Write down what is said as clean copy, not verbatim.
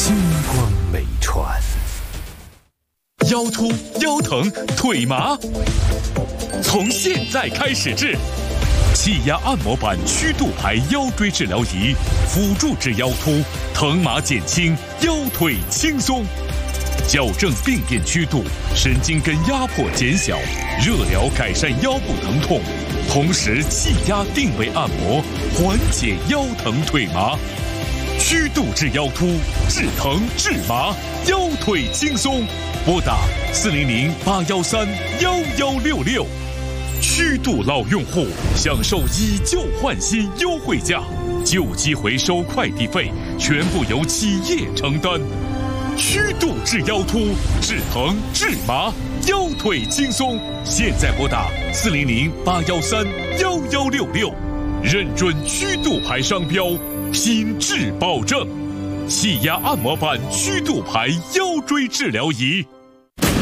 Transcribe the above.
星光美传。 腰突、腰疼、腿麻，从现在开始治。气压按摩板曲度牌腰椎治疗仪，辅助治腰突，疼麻减轻，腰腿轻松，矫正病变曲度，神经根压迫减小，热疗改善腰部疼痛，同时气压定位按摩，缓解腰疼腿麻。曲度治腰突，治疼治麻，腰腿轻松。拨打400-813-1166。曲度老用户享受以旧换新优惠价，旧机回收快递费全部由企业承担。曲度治腰突，治疼治麻，腰腿轻松。现在拨打400-813-1166，认准曲度牌商标，品质保证。气压按摩板曲度牌腰椎治疗仪。